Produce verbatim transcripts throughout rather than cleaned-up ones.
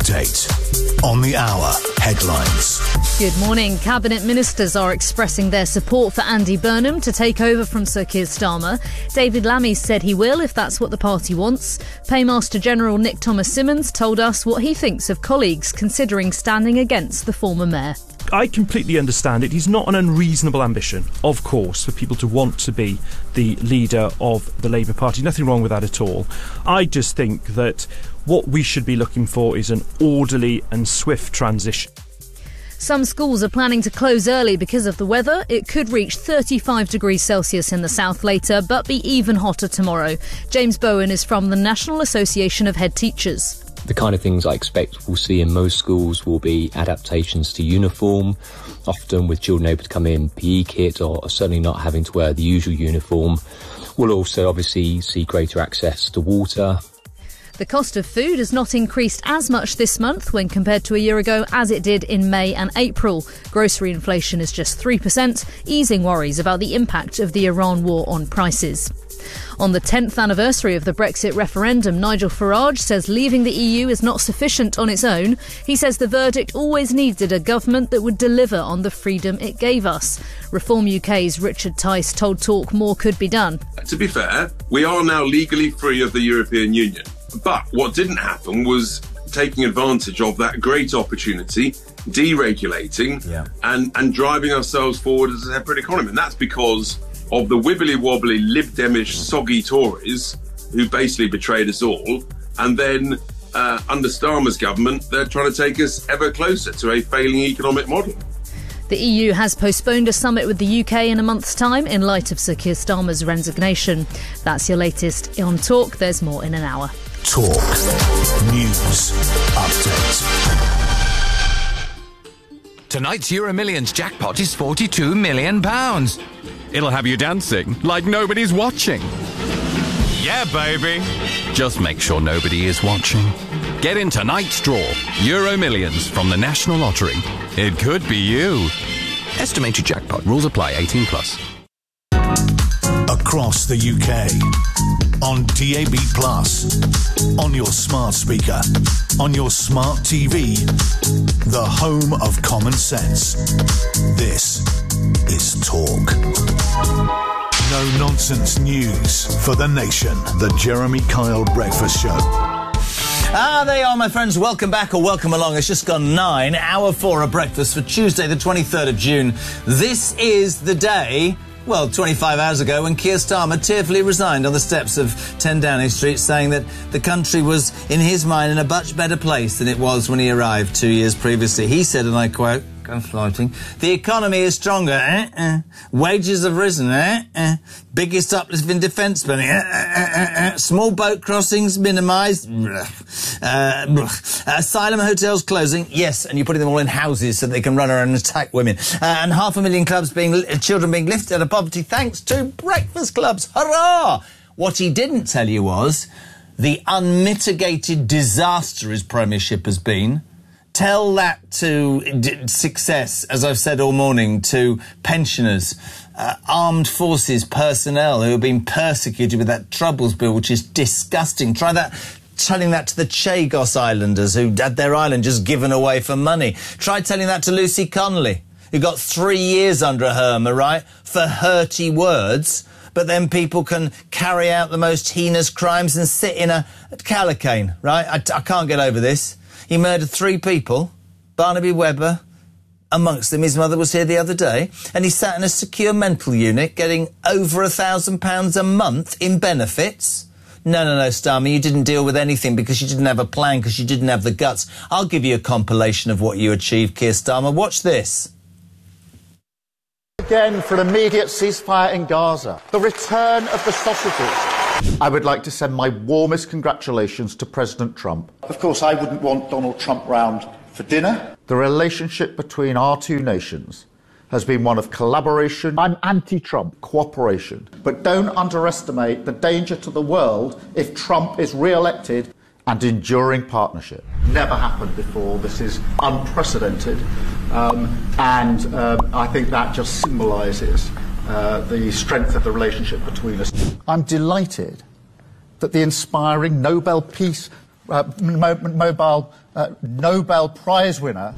update on the hour headlines. Good morning. Cabinet ministers are expressing their support for Andy Burnham to take over from Sir Keir Starmer. David Lammy said he will if that's what the party wants. Paymaster General Nick Thomas-Symonds told us what he thinks of colleagues considering standing against the former mayor. I completely understand it. He's not an unreasonable ambition, of course, for people to want to be the leader of the Labour Party. Nothing wrong with that at all. I just think that what we should be looking for is an orderly and swift transition. Some schools are planning to close early because of the weather. It could reach thirty-five degrees Celsius in the south later, but be even hotter tomorrow. James Bowen is from the National Association of Head Teachers. The kind of things I expect we'll see in most schools will be adaptations to uniform, often with children able to come in P E kit or certainly not having to wear the usual uniform. We'll also obviously see greater access to water. The cost of food has not increased as much this month when compared to a year ago as it did in May and April. Grocery inflation is just three percent, easing worries about the impact of the Iran war on prices. On the tenth anniversary of the Brexit referendum, Nigel Farage says leaving the E U is not sufficient on its own. He says the verdict always needed a government that would deliver on the freedom it gave us. Reform U K's Richard Tice told Talk more could be done. To be fair, we are now legally free of the European Union. But what didn't happen was taking advantage of that great opportunity, deregulating yeah. and, and driving ourselves forward as a separate economy. And that's because of the wibbly-wobbly, Lib Demish, soggy Tories who basically betrayed us all. And then uh, under Starmer's government, they're trying to take us ever closer to a failing economic model. The E U has postponed a summit with the U K in a month's time in light of Sir Keir Starmer's resignation. That's your latest on Talk. There's more in an hour. Talk News Update. Tonight's Euro Millions jackpot is forty-two million pounds. It'll have you dancing like nobody's watching. Yeah, baby. Just make sure nobody is watching. Get in tonight's draw. Euro Millions from the National Lottery. It could be you. Estimated jackpot. Rules apply. eighteen plus. Across the U K. On D A B plus. On your smart speaker. On your smart T V. The home of common sense. This is Talk. No nonsense news for the nation. The Jeremy Kyle Breakfast Show. Ah, there you are, my friends. Welcome back or welcome along. It's just gone nine, hour four of breakfast for Tuesday, the twenty-third of June. This is the day, well, twenty-five hours ago, when Keir Starmer tearfully resigned on the steps of ten Downing Street, saying that the country was, in his mind, in a much better place than it was when he arrived two years previously. He said, and I quote, gaslighting, the economy is stronger, eh, eh. Wages have risen, eh, eh. Biggest uplift in defence spending, eh, eh, eh, eh. Small boat crossings minimised, uh, asylum hotels closing, yes, and you're putting them all in houses so they can run around and attack women, uh, and half a million clubs being, children being lifted out of poverty thanks to breakfast clubs, hurrah! What he didn't tell you was the unmitigated disaster his premiership has been. Tell that to d- success, as I've said all morning, to pensioners, uh, armed forces personnel who have been persecuted with that Troubles Bill, which is disgusting. Try that, telling that to the Chagos Islanders who had their island just given away for money. Try telling that to Lucy Connolly, who got three years under her, am I right, for hurty words, but then people can carry out the most heinous crimes and sit in a calicane, right? I, I can't get over this. He murdered three people, Barnaby Webber, amongst them his mother was here the other day, and he sat in a secure mental unit getting over a thousand pounds a month in benefits. No, no, no, Starmer, you didn't deal with anything because you didn't have a plan, because you didn't have the guts. I'll give you a compilation of what you achieved, Keir Starmer. Watch this. Again for an immediate ceasefire in Gaza, the return of the sausages. I would like to send my warmest congratulations to President Trump. Of course, I wouldn't want Donald Trump round for dinner. The relationship between our two nations has been one of collaboration. I'm anti-Trump, cooperation. But don't underestimate the danger to the world if Trump is re-elected, and enduring partnership. Never happened before. This is unprecedented. Um, and uh, I think that just symbolises uh, the strength of the relationship between us. I'm delighted that the inspiring Nobel Peace uh, mo- mobile uh, Nobel Prize winner.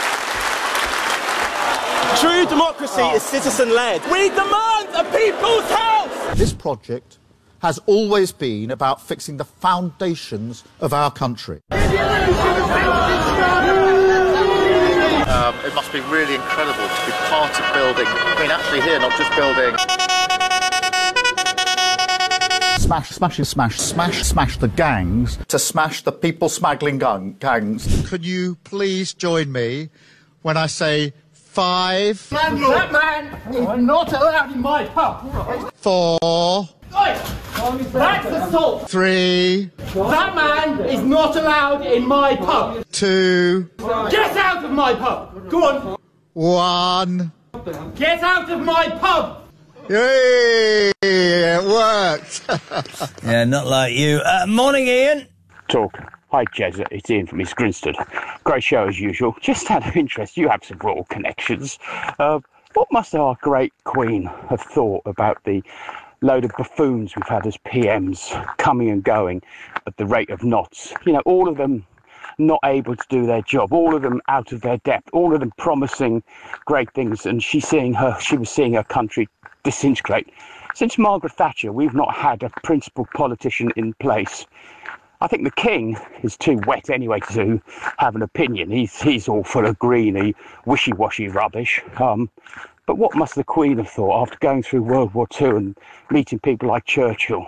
True democracy oh. is citizen-led. We demand a people's house! This project has always been about fixing the foundations of our country. Um, it must be really incredible to be part of building, I mean, actually here, not just building. Smash, smash, smash, smash, smash the gangs to smash the people smuggling gang- gangs. Could you please join me when I say five? Landlord. That man is not allowed in my pub. Four. Oi! That's assault. Three. That man is not allowed in my pub. Two. Get out of my pub. Go on. One. Get out of my pub. Yay! It worked. Yeah, not like you. Uh, morning, Ian. Talk. Hi, Jez. It's Ian from East Grinstead. Great show as usual. Just out of interest, you have some royal connections. Uh, what must our great Queen have thought about the load of buffoons we've had as P Ms coming and going at the rate of knots? You know, all of them not able to do their job, all of them out of their depth, all of them promising great things, and she seeing her, she was seeing her country disintegrate. Since Margaret Thatcher, we've not had a principal politician in place. I think the King is too wet anyway to have an opinion. He's he's all full of greeny, wishy-washy rubbish. Um, but what must the Queen have thought after going through World War Two and meeting people like Churchill?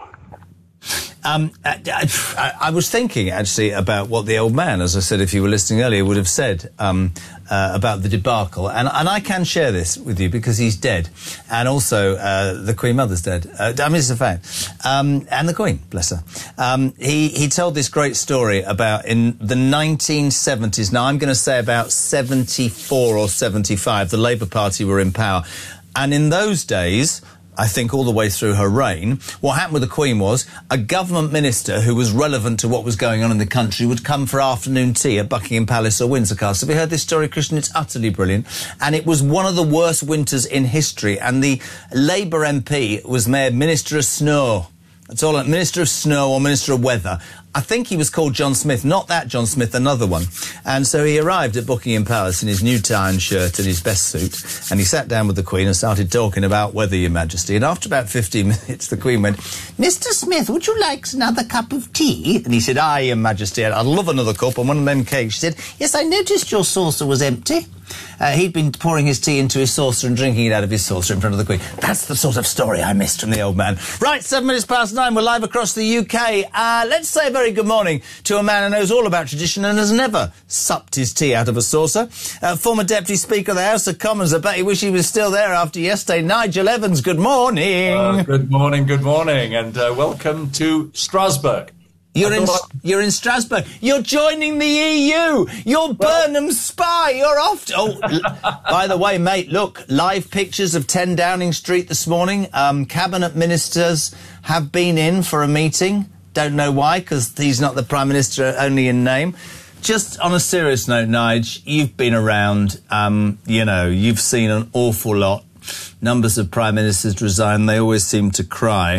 Um, I, I, I was thinking, actually, about what the old man, as I said, if you were listening earlier, would have said um, uh, about the debacle. And, and I can share this with you because he's dead. And also, uh, the Queen Mother's dead. Uh, I mean, it's a fact. Um, and the Queen, bless her. Um, he, he told this great story about in the nineteen seventies. Now, I'm going to say about seventy-four or seventy-five, the Labour Party were in power. And in those days, I think all the way through her reign, what happened with the Queen was a government minister who was relevant to what was going on in the country would come for afternoon tea at Buckingham Palace or Windsor Castle. Have you heard this story, Christian? It's utterly brilliant. And it was one of the worst winters in history. And the Labour M P was made Minister of Snow. That's all, Minister of Snow or Minister of Weather. I think he was called John Smith, not that John Smith, another one. And so he arrived at Buckingham Palace in his new tie and shirt and his best suit, and he sat down with the Queen and started talking about weather, Your Majesty. And after about fifteen minutes, the Queen went, Mister Smith, would you like another cup of tea? And he said, aye, Your Majesty, I'd love another cup. And one of them came. She said, yes, I noticed your saucer was empty. Uh, he'd been pouring his tea into his saucer and drinking it out of his saucer in front of the Queen. That's the sort of story I missed from the old man. Right, seven minutes past nine, we're live across the U K. Uh, let's say a very good morning to a man who knows all about tradition and has never supped his tea out of a saucer. Uh, former Deputy Speaker of the House of Commons. I bet he wish he was still there after yesterday. Nigel Evans, good morning. Uh, good morning, good morning, and uh, welcome to Strasbourg. You're in, you're in Strasbourg. You're joining the E U. You're Burnham's spy. You're off. To, oh, by the way, mate, look, live pictures of ten Downing Street this morning. Um, cabinet ministers have been in for a meeting. Don't know why, because he's not the Prime Minister, only in name. Just on a serious note, Nige, you've been around. Um, you know, you've seen an awful lot. Numbers of Prime Ministers resign. They always seem to cry.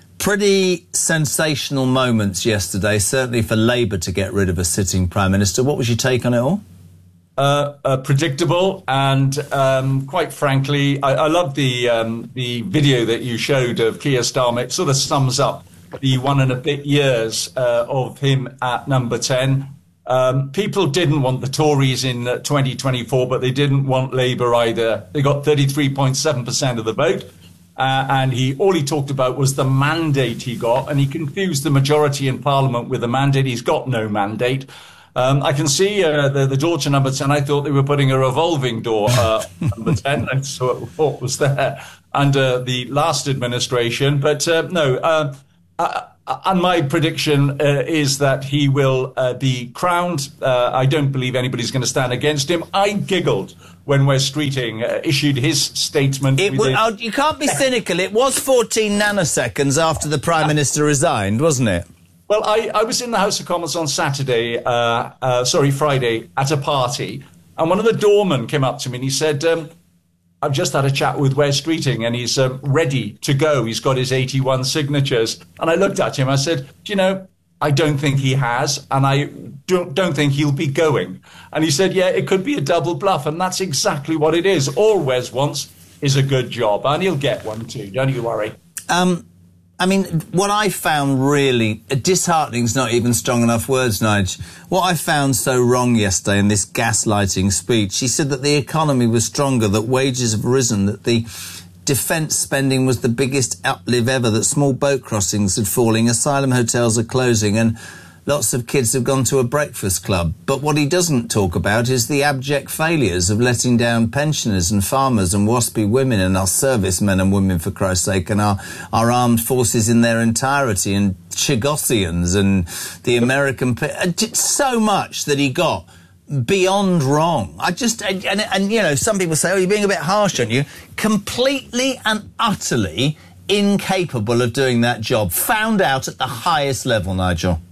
Pretty sensational moments yesterday, certainly for Labour to get rid of a sitting Prime Minister. What was your take on it all? Uh, uh, predictable and, um, quite frankly, I, I love the um, the video that you showed of Keir Starmer. It sort of sums up the one and a bit years uh, of him at number ten. Um, people didn't want the Tories in uh, twenty twenty-four, but they didn't want Labour either. They got thirty-three point seven percent of the vote. Uh, and he all he talked about was the mandate he got, and he confused the majority in Parliament with the mandate. He's got no mandate. Um, I can see uh, the, the door to number ten. I thought they were putting a revolving door uh, number ten. That's what was there under the last administration. But uh, no, uh, uh, and my prediction uh, is that he will uh, be crowned. Uh, I don't believe anybody's going to stand against him. I giggled when Wes Streeting uh, issued his statement. It was, oh, you can't be cynical. It was fourteen nanoseconds after the Prime Minister resigned, wasn't it? Well, I, I was in the House of Commons on Saturday, uh, uh, sorry, Friday, at a party, and one of the doormen came up to me and he said, um, I've just had a chat with Wes Streeting and he's um, ready to go. He's got his eighty-one signatures. And I looked at him, I said, do you know, I don't think he has, and I don't, don't think he'll be going. And he said, yeah, it could be a double bluff, and that's exactly what it is. All Wes wants is a good job, and he'll get one too, don't you worry. Um, I mean, what I found really disheartening is not even strong enough words, Nige. What I found so wrong yesterday in this gaslighting speech, he said that the economy was stronger, that wages have risen, that the defence spending was the biggest uplift ever, that small boat crossings are falling, asylum hotels are closing, and lots of kids have gone to a breakfast club. But what he doesn't talk about is the abject failures of letting down pensioners and farmers and waspy women and our servicemen and women, for Christ's sake, and our, our armed forces in their entirety, and Chagosians and the American... So much that he got beyond wrong. I just... And, and, and, you know, some people say, oh, you're being a bit harsh, aren't you? Completely and utterly incapable of doing that job. Found out at the highest level, Nigel.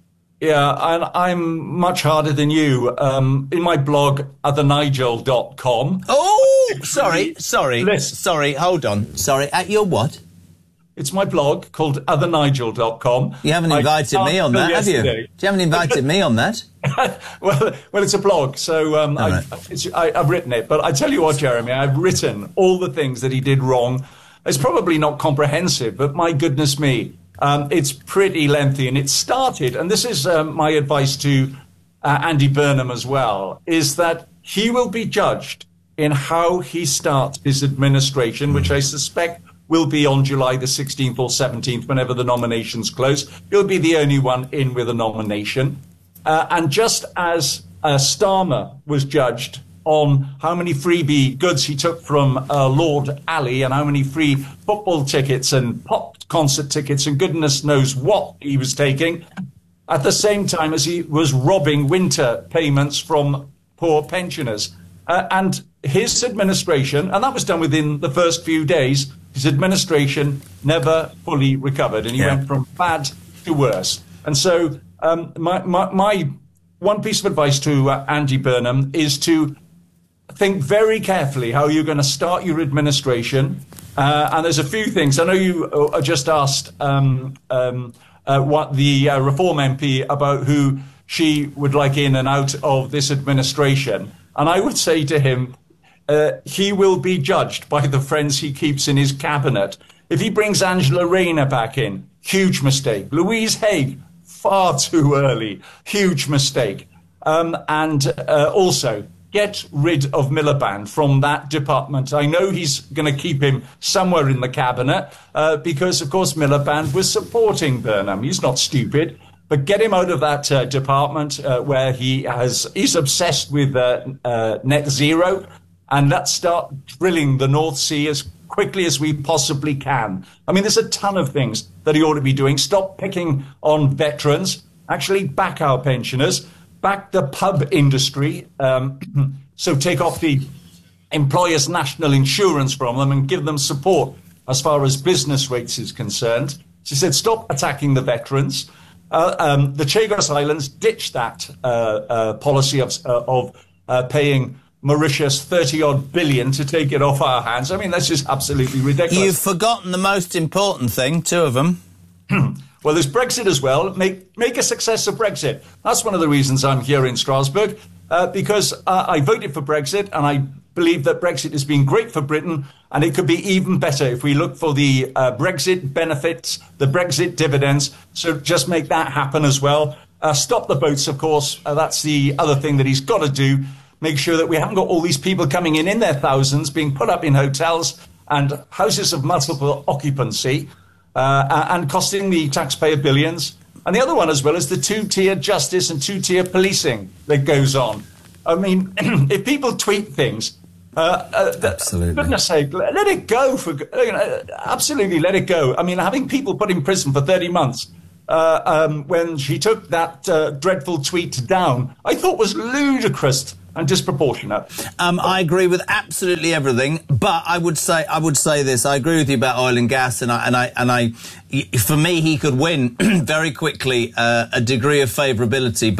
Yeah, and I'm much harder than you. Um, in my blog, other nigel dot com. Oh, sorry, sorry, list. sorry, hold on. Sorry, at your what? It's my blog called other nigel dot com. You haven't invited me on that, have you? You haven't invited me on that. well, well, it's a blog, so um, I, right. it's, I, I've written it. But I tell you what, Jeremy, I've written all the things that he did wrong. It's probably not comprehensive, but my goodness me. Um, it's pretty lengthy, and it started, and this is um, my advice to uh, Andy Burnham as well, is that he will be judged in how he starts his administration, which I suspect will be on July the sixteenth or seventeenth, whenever the nominations close. He'll be the only one in with a nomination. Uh, and just as uh, Starmer was judged on how many freebie goods he took from uh, Lord Ali and how many free football tickets and pop concert tickets and goodness knows what he was taking, at the same time as he was robbing winter payments from poor pensioners. Uh, and his administration, and that was done within the first few days, his administration never fully recovered, and he yeah. went from bad to worse. And so um, my, my, my one piece of advice to uh, Andy Burnham is to think very carefully how you're going to start your administration. Uh, and there's a few things. I know you uh, just asked um, um, uh, what the uh, Reform M P about who she would like in and out of this administration. And I would say to him, uh, he will be judged by the friends he keeps in his cabinet. If he brings Angela Rayner back in, huge mistake. Louise Haigh, far too early, huge mistake. Um, and uh, also... get rid of Miliband from that department. I know he's going to keep him somewhere in the cabinet uh, because, of course, Miliband was supporting Burnham. He's not stupid. But get him out of that uh, department uh, where he has he's obsessed with uh, uh, net zero, and let's start drilling the North Sea as quickly as we possibly can. I mean, there's a ton of things that he ought to be doing. Stop picking on veterans. Actually, back our pensioners. Back the pub industry, um, so take off the employers' national insurance from them and give them support as far as business rates is concerned. She said, stop attacking the veterans. Uh, um, the Chagos Islands ditched that uh, uh, policy of, uh, of uh, paying Mauritius thirty-odd billion to take it off our hands. I mean, that's just absolutely ridiculous. You've forgotten the most important thing, two of them. Well, there's Brexit as well. Make make a success of Brexit. That's one of the reasons I'm here in Strasbourg, uh, because uh, I voted for Brexit, and I believe that Brexit has been great for Britain, and it could be even better if we look for the uh, Brexit benefits, the Brexit dividends. So just make that happen as well. Uh, stop the boats, of course. Uh, that's the other thing that he's got to do. Make sure that we haven't got all these people coming in in their thousands, being put up in hotels and houses of multiple occupancy. Uh, and costing the taxpayer billions. And the other one as well is the two-tier justice and two-tier policing that goes on. I mean, if people tweet things, uh, uh, absolutely. For goodness sake, let it go. For you know, absolutely, let it go. I mean, having people put in prison for thirty months uh, um, when she took that uh, dreadful tweet down, I thought was ludicrous and disproportionate. Um, I agree with absolutely everything, but I would say I would say this. I agree with you about oil and gas, and I and I and I. For me, he could win very quickly uh, a degree of favourability by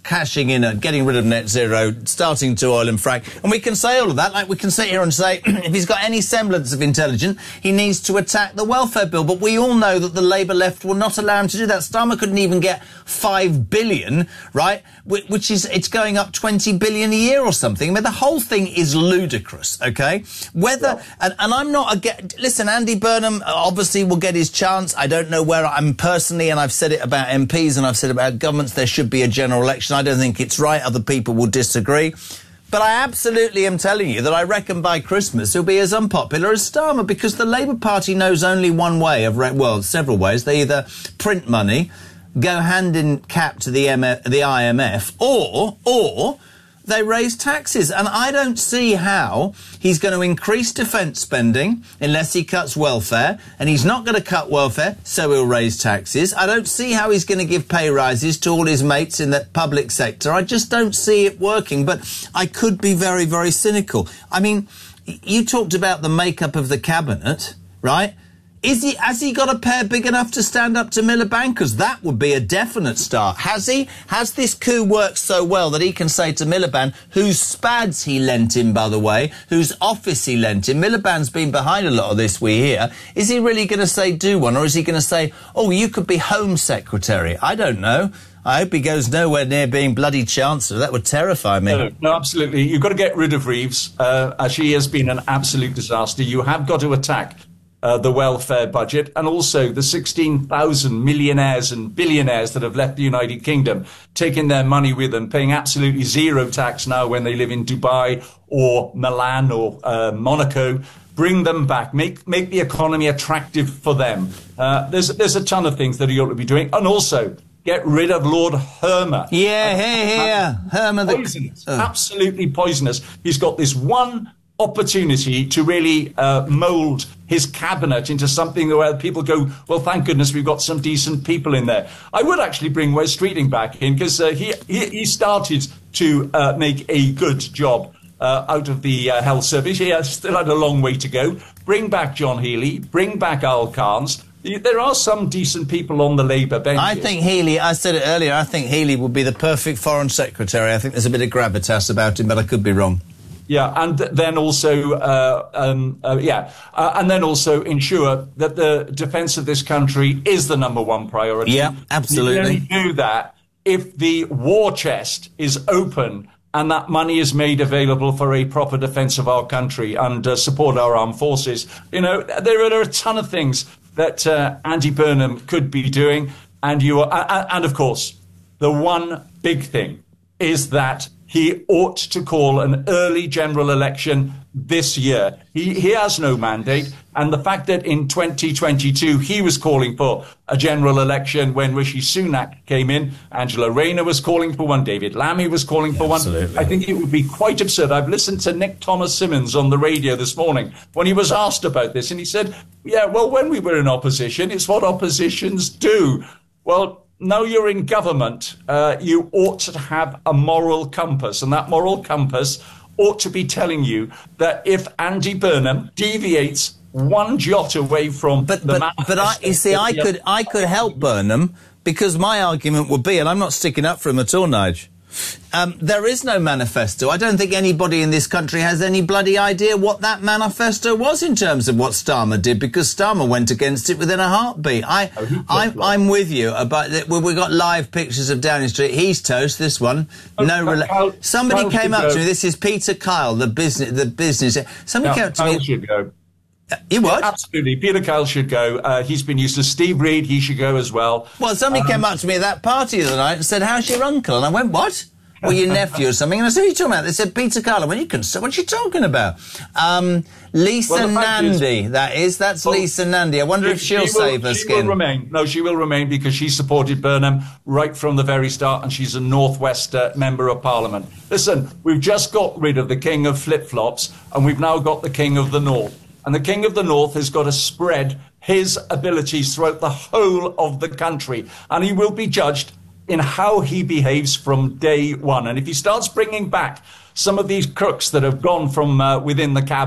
cashing in and getting rid of net zero, starting to oil and frack. And we can say all of that, like we can sit here and say, if he's got any semblance of intelligence, he needs to attack the welfare bill. But we all know that the Labour left will not allow him to do that. Starmer couldn't even get five billion, right? Which is, it's going up twenty billion a year or something. I mean, the whole thing is ludicrous, okay? Whether, yeah. and, and I'm not, again, listen, Andy Burnham obviously will get his chance. I don't know where I'm personally, and I've said it about M Ps and I've said about governments, there should be a general election. I don't think it's right. Other people will disagree. But I absolutely am telling you that I reckon by Christmas he'll be as unpopular as Starmer, because the Labour Party knows only one way of, re- well, several ways. They either print money, go hand in cap to the, M- the I M F, or, or they raise taxes. And I don't see how he's going to increase defence spending unless he cuts welfare. And he's not going to cut welfare, so he'll raise taxes. I don't see how he's going to give pay rises to all his mates in the public sector. I just don't see it working. But I could be very, very cynical. I mean, you talked about the makeup of the cabinet, right? Is he, has he got a pair big enough to stand up to Miliband? Because that would be a definite start. Has he? Has this coup worked so well that he can say to Miliband, whose spads he lent him, by the way, whose office he lent him? Miliband's been behind a lot of this, we hear. Is he really going to say do one, or is he going to say, oh, you could be Home Secretary? I don't know. I hope he goes nowhere near being bloody Chancellor. That would terrify me. No, no, absolutely. You've got to get rid of Reeves, uh, as she has been an absolute disaster. You have got to attack Uh, the welfare budget, and also the sixteen thousand millionaires and billionaires that have left the United Kingdom, taking their money with them, paying absolutely zero tax now when they live in Dubai or Milan or uh, Monaco. Bring them back. Make make the economy attractive for them. Uh, there's there's a ton of things that he ought to be doing, and also get rid of Lord Hermer. Yeah, here, here, Hermer. The... Poisonous, oh. Absolutely poisonous. He's got this one opportunity to really uh, mould his cabinet into something where people go, well, thank goodness we've got some decent people in there. I would actually bring Wes Streeting back in, because uh, he, he he started to uh, make a good job uh, out of the uh, health service. He has still had a long way to go. Bring back John Healey, bring back Al Carnes. There are some decent people on the Labour bench. I think Healey, I said it earlier, I think Healey would be the perfect foreign secretary. I think there's a bit of gravitas about him, but I could be wrong. Yeah, and then also, uh, um, uh, yeah, uh, and then also ensure that the defence of this country is the number one priority. Yeah, absolutely. You can only do that if the war chest is open and that money is made available for a proper defence of our country and uh, support our armed forces. You know, there are, there are a ton of things that uh, Andy Burnham could be doing, and you are, uh, and of course, the one big thing is that he ought to call an early general election this year. He, he has no mandate. And the fact that in twenty twenty-two he was calling for a general election when Rishi Sunak came in, Angela Rayner was calling for one, David Lammy was calling for Absolutely. one. I think it would be quite absurd. I've listened to Nick Thomas Simmons on the radio this morning when he was asked about this, and he said, yeah, well, when we were in opposition, it's what oppositions do. Well, now you're in government, uh, you ought to have a moral compass, and that moral compass ought to be telling you that if Andy Burnham deviates one jot away from but, the but, but I, you see, I could, I could help Burnham, because my argument would be, and I'm not sticking up for him at all, Nige, um, there is no manifesto. I don't think anybody in this country has any bloody idea what that manifesto was in terms of what Starmer did, because Starmer went against it within a heartbeat. I, oh, I'm, I'm with you about that. Well, we got live pictures of Downing Street. He's toast. This one, oh, no. Rela- Kyle, Somebody Kyle came up go. to me. This is Peter Kyle, the business. The business. Somebody No, came up to Kyle me. should go. You what? Yeah, absolutely. Peter Kyle should go. Uh, he's been used to Steve Reid. He should go as well. Well, somebody um, came up to me at that party the other night and said, how's your uncle? And I went, what? Well, your nephew or something. And I said, what are you talking about? They said, Peter Kyle. I went, you can, what are you talking about? Um, Lisa well, Nandy, is, that is. That's well, Lisa Nandy. I wonder she, if she'll she will, save her she skin. She will remain. No, she will remain because she supported Burnham right from the very start, and she's a North West uh, Member of Parliament. Listen, we've just got rid of the king of flip-flops, and we've now got the king of the North. And the king of the North has got to spread his abilities throughout the whole of the country. And he will be judged in how he behaves from day one. And if he starts bringing back some of these crooks that have gone from uh, within the cabinet,